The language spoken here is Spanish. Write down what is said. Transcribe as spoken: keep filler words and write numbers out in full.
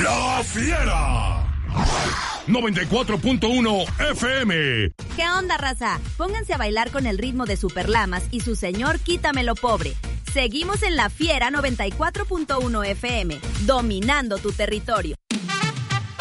La Fiera. noventa y cuatro punto uno F M. ¿Qué onda, raza? Pónganse a bailar con el ritmo de Superlamas y su señor Quítamelo Pobre. Seguimos en La Fiera noventa y cuatro punto uno F M, dominando tu territorio.